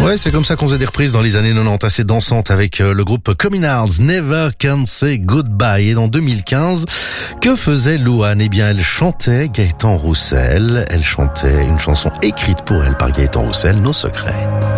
Ouais, c'est comme ça qu'on faisait des reprises dans les années 90 assez dansantes avec le groupe Communards, Never Can Say Goodbye. Et dans 2015, que faisait Louane? Eh bien, elle chantait Gaëtan Roussel. Elle chantait une chanson écrite pour elle par Gaëtan Roussel, Nos Secrets.